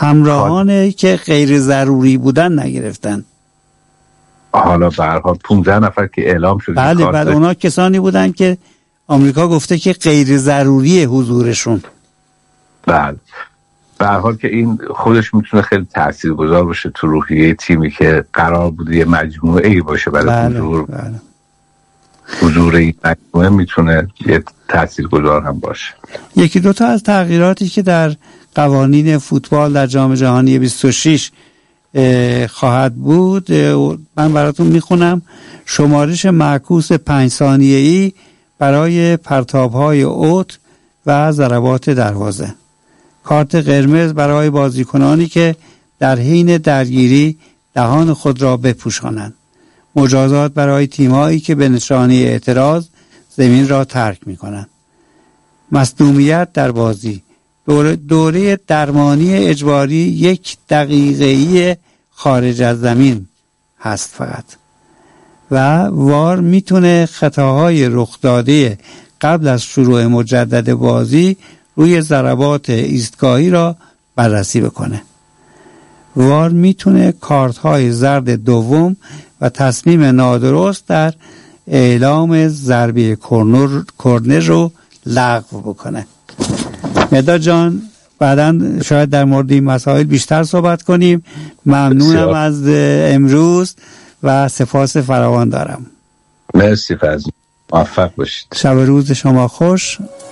همراهانی که غیر ضروری بودن نگرفتن. حالا به هر حال 15 نفر که اعلام شد. بله، بعد اونا کسانی بودن که آمریکا گفته که غیر ضروری حضورشون. بله، به هر حال که این خودش میتونه خیلی تاثیرگذار باشه تو روحیه تیمی که قرار بوده یه مجموعه ای باشه برای حضور این مجموعه میتونه یه تاثیرگذار هم باشه. یکی دوتا از تغییراتی که در قوانین فوتبال در جام جهانی 26 خواهد بود من براتون میخونم. شمارش معکوس 5 ثانیه‌ای برای پرتاب‌های اوت و ضربات دروازه. کارت قرمز برای بازیکنانی که در حین درگیری دهان خود را بپوشانند. مجازات برای تیم‌هایی که به نشانه اعتراض زمین را ترک می‌کنند. مصدومیت در بازی. دوره درمانی اجباری 1 دقیقه‌ای خارج از زمین هست فقط. و وار میتونه خطاهای رخ داده قبل از شروع مجدد بازی روی ضربات ایستگاهی را بررسی بکنه. وار میتونه کارت‌های زرد دوم و تصمیم نادرست در اعلام ضربه کرنر رو لغو بکنه. مداد جان، بعداً شاید در مورد این مسائل بیشتر صحبت کنیم. ممنونم از امروز و سپاس فراوان دارم. مرسی فضل، موفق باشید. شب روز شما خوش.